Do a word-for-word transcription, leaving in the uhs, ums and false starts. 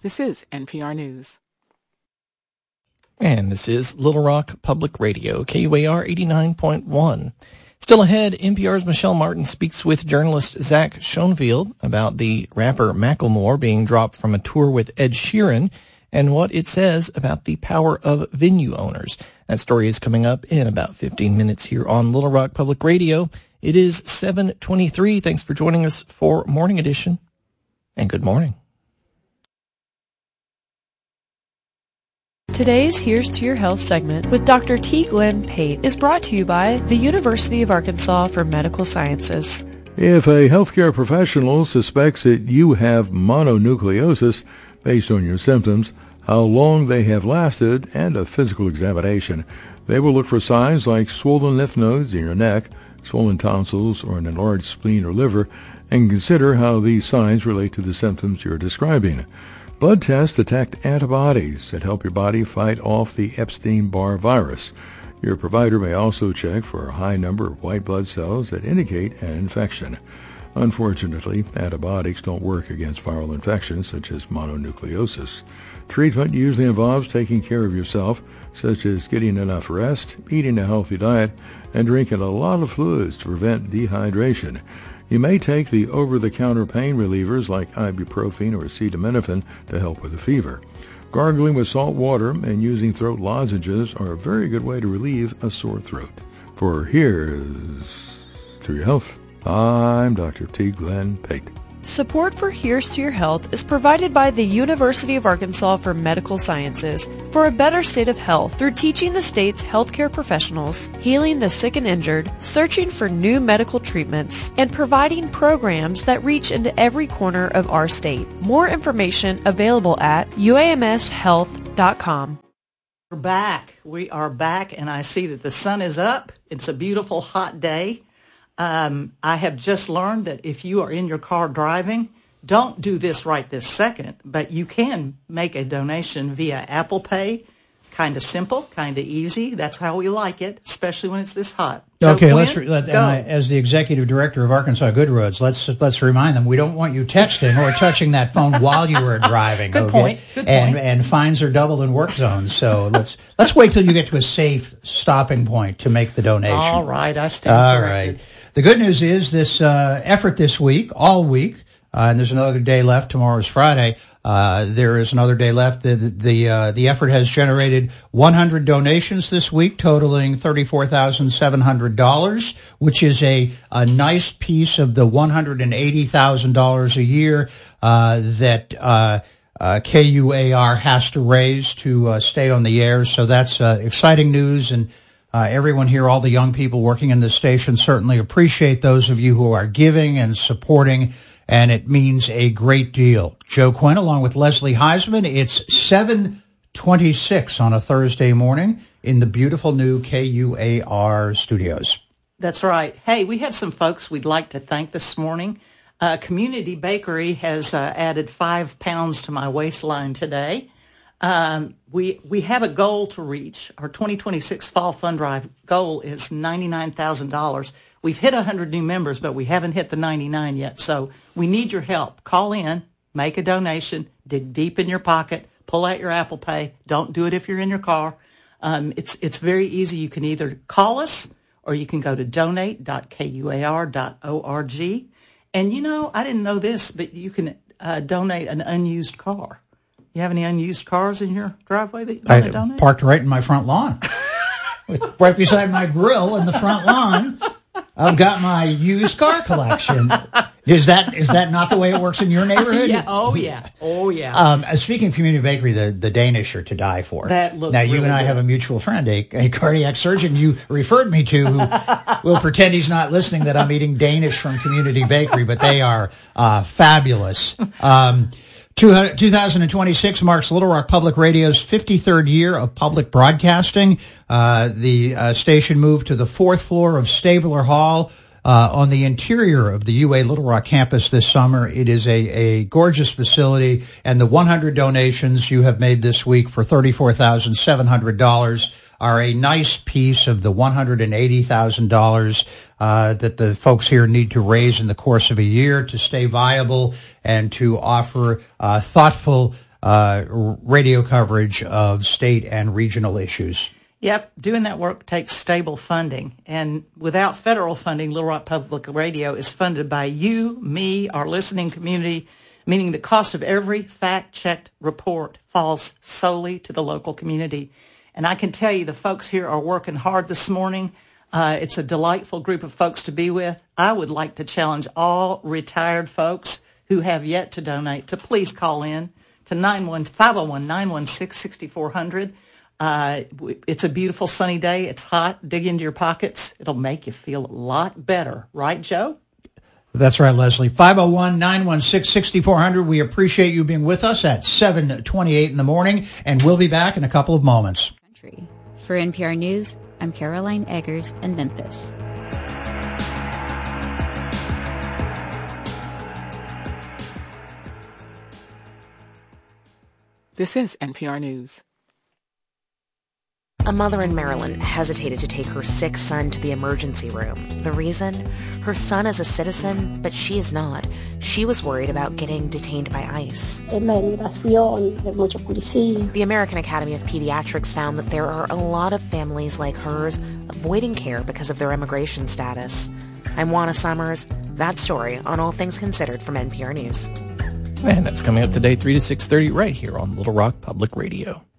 This is N P R News. And this is Little Rock Public Radio, K U A R eighty-nine point one. Still ahead, N P R's Michelle Martin speaks with journalist Zach Schoenfield about the rapper Macklemore being dropped from a tour with Ed Sheeran and what it says about the power of venue owners. That story is coming up in about fifteen minutes here on Little Rock Public Radio. It is seven twenty-three. Thanks for joining us for Morning Edition, and good morning. Today's Here's to Your Health segment with Doctor T. Glenn Pate is brought to you by the University of Arkansas for Medical Sciences. If a healthcare professional suspects that you have mononucleosis based on your symptoms, how long they have lasted, and a physical examination, they will look for signs like swollen lymph nodes in your neck, swollen tonsils, or an enlarged spleen or liver, and consider how these signs relate to the symptoms you're describing. Blood tests detect antibodies that help your body fight off the Epstein-Barr virus. Your provider may also check for a high number of white blood cells that indicate an infection. Unfortunately, antibiotics don't work against viral infections such as mononucleosis. Treatment usually involves taking care of yourself, such as getting enough rest, eating a healthy diet, and drinking a lot of fluids to prevent dehydration. You may take the over-the-counter pain relievers like ibuprofen or acetaminophen to help with the fever. Gargling with salt water and using throat lozenges are a very good way to relieve a sore throat. For Here's to Your Health, I'm Doctor T. Glenn Pate. Support for Here's to Your Health is provided by the University of Arkansas for Medical Sciences for a better state of health through teaching the state's healthcare professionals, healing the sick and injured, searching for new medical treatments, and providing programs that reach into every corner of our state. More information available at U A M S health dot com. We're back. We are back, and I see that the sun is up. It's a beautiful hot day. Um, I have just learned that if you are in your car driving, don't do this right this second, but you can make a donation via Apple Pay. Kind of simple, kind of easy. That's how we like it, especially when it's this hot. Okay, so, let's. Re- let, and I, as the executive director of Arkansas Good Roads, let's let's remind them we don't want you texting or touching that phone while you are driving. Good okay? point. Good and, point. And fines are doubled in work zones. So let's let's wait till you get to a safe stopping point to make the donation. All right, I stand All corrected. right. The good news is this uh, effort this week, all week, uh, and there's another day left. Tomorrow is Friday. Uh, there is another day left. The the uh, the effort has generated one hundred donations this week, totaling thirty-four thousand seven hundred dollars, which is a a nice piece of the one hundred eighty thousand dollars a year uh, that uh, uh, K U A R has to raise to uh, stay on the air. So that's uh, exciting news, and uh, everyone here, all the young people working in this station, certainly appreciate those of you who are giving and supporting. And it means a great deal. Joe Quinn, along with Leslie Heisman, it's seven twenty-six on a Thursday morning in the beautiful new K U A R studios. That's right. Hey, we have some folks we'd like to thank this morning. Uh, Community Bakery has uh, added five pounds to my waistline today. Um, we we have a goal to reach. Our twenty twenty-six Fall Fund Drive goal is ninety-nine thousand dollars. We've hit one hundred new members, but we haven't hit the ninety-nine yet. So we need your help. Call in, make a donation, dig deep in your pocket, pull out your Apple Pay. Don't do it if you're in your car. Um, it's it's very easy. You can either call us or you can go to donate dot K U A R dot org. And, you know, I didn't know this, but you can uh, donate an unused car. You have any unused cars in your driveway that you want to donate? Parked right in my front lawn, right beside my grill in the front lawn. I've got my used car collection. Is that is that not the way it works in your neighborhood? Yeah. Oh, yeah. Oh, yeah. Um, speaking of Community Bakery, the, the Danish are to die for. That looks Now, you really and I good. have a mutual friend, a, a cardiac surgeon you referred me to, who will pretend he's not listening that I'm eating Danish from Community Bakery, but they are uh, fabulous. Um, two thousand twenty-six marks Little Rock Public Radio's fifty-third year of public broadcasting. Uh, the uh, station moved to the fourth floor of Stabler Hall uh, on the interior of the U A Little Rock campus this summer. It is a, a gorgeous facility, and the one hundred donations you have made this week for thirty-four thousand seven hundred dollars are a nice piece of the one hundred eighty thousand dollars uh, that the folks here need to raise in the course of a year to stay viable and to offer uh, thoughtful uh, radio coverage of state and regional issues. Yep, doing that work takes stable funding. And without federal funding, Little Rock Public Radio is funded by you, me, our listening community, meaning the cost of every fact-checked report falls solely to the local community. And I can tell you the folks here are working hard this morning. Uh, it's a delightful group of folks to be with. I would like to challenge all retired folks who have yet to donate to please call in to five oh one, nine one six, six four zero zero. Uh, it's a beautiful sunny day. It's hot. Dig into your pockets. It'll make you feel a lot better. Right, Joe? That's right, Leslie. five oh one, nine one six, six four zero zero. We appreciate you being with us at seven twenty-eight in the morning, and we'll be back in a couple of moments. For N P R News, I'm Caroline Eggers in Memphis. This is N P R News. A mother in Maryland hesitated to take her sick son to the emergency room. The reason? Her son is a citizen, but she is not. She was worried about getting detained by ICE. The American Academy of Pediatrics found that there are a lot of families like hers avoiding care because of their immigration status. I'm Juana Summers. That story on All Things Considered from N P R News. And that's coming up today, three to six thirty, right here on Little Rock Public Radio.